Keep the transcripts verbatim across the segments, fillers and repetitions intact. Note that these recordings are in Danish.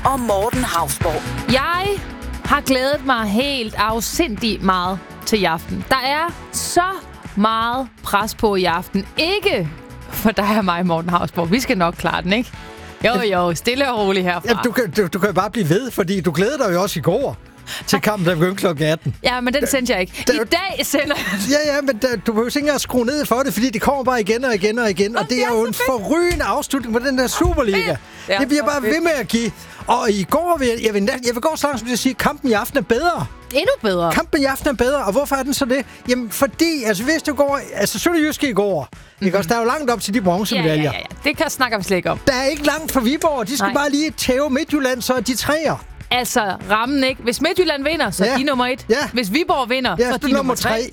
og Morten Hausborg. Jeg har glædet mig helt afsindigt meget til i aften. Der er så meget pres på i aften. Ikke for dig og mig, Morten Hausborg. Vi skal nok klare den, ikke? Jo, jo, stille og roligt herfra. Ja, du, kan, du, du kan bare blive ved, fordi du glæder dig jo også i går til kampen, der begyndte klokken atten. Ja, men den sendte jeg ikke. I dag sender jeg. Ja, ja, men der, du behøver ikke engang skrue ned for det, fordi det kommer bare igen og igen og igen. Og, og det, det er jo en forrygende afslutning på den der Superliga. Det, det bliver bare fedt. Ved med at give. Og i går vil jeg, jeg, vil, jeg vil gå så langt som til at sige, at kampen i aften er bedre. Endnu bedre. Kampen i aften er bedre. Og hvorfor er den så det? Jamen, fordi, altså hvis du går, altså Sønderjyske i går, mm-hmm. ikke også, der er jo langt op til de bronzemedaljer. Ja, ja, ja, det kan snakke vi slet ikke om. Der er ikke langt fra Viborg. De skal Nej. bare lige tæve Midtjylland, så er de træer. Altså, rammen, ikke? Hvis Midtjylland vinder, så er ja. de nummer et. Ja. Hvis Viborg vinder, ja, så er de nummer tre.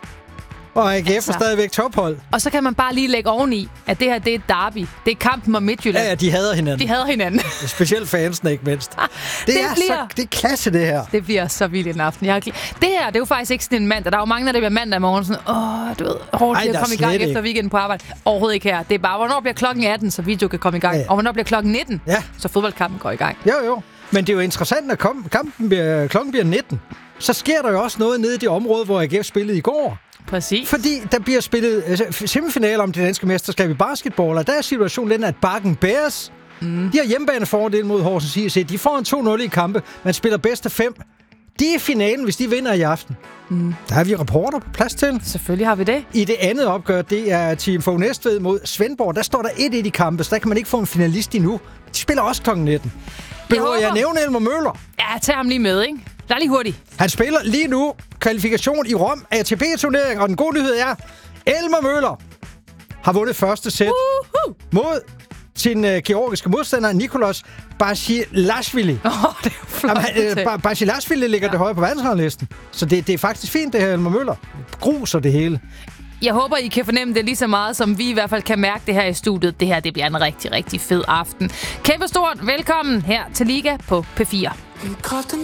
Og A G F altså. er stadigvæk tophold. Og så kan man bare lige lægge oveni, at det her, det er et derby. Det er kampen om Midtjylland. Ja, ja, de hader hinanden. De hader hinanden. Specielt fansene, ikke mindst. Det, det, er bliver, så, det er klasse, det her. Det bliver så vildt en aften. Jeg har det her, det er jo faktisk ikke sådan en mandag. Der er jo mange, der bliver mandag i morgen. Sådan, åh, du ved, hårdt til at komme i gang ikke. efter weekenden på arbejde. Overhovedet ikke her. Det er bare, hvornår bliver klokken atten, så video kan komme i gang. Ja. Og hvornår bliver klokken nitten, ja. så fodboldkampen går i gang. Jo, jo. Men det er jo interessant, at kampen bliver, klokken bliver nitten. Så sker der jo også noget nede i det område, hvor A G F spillede i går. Præcis. Fordi der bliver spillet altså, semifinaler om det danske mesterskab i basketball, og der er situationen den, at Bakken Bears, mm. de har hjemmebanefordel mod Horsens I C. De får en to nul i kampe, man spiller bedst af fem. De er finalen, hvis de vinder i aften. Mm. Der har vi rapporter på plads til. Selvfølgelig har vi det. I det andet opgør, det er Team Fogh Næstved mod Svendborg. Der står der et et i kampe, så der kan man ikke få en finalist endnu. De spiller også klokken nitten. Behøver jeg, jeg nævne Elmer Møller? Ja, tag ham lige med, ikke? Lad lige hurtigt. Han spiller lige nu kvalifikation i Rom A T P-turnering, og den gode nyhed er, Elmer Møller har vundet første sæt uh-huh. mod sin uh, georgiske modstander, Nicolas Basilashvili. Åh, oh, det er jo flot. Jamen, uh, Basilashvili ligger ja. det højere på verdensranglisten. Så det, det er faktisk fint, det her Elmer Møller. Gruser det hele. Jeg håber, I kan fornemme det lige så meget, som vi i hvert fald kan mærke det her i studiet. Det her, det bliver en rigtig, rigtig fed aften. Kæmpe stort velkommen her til Liga på P fire.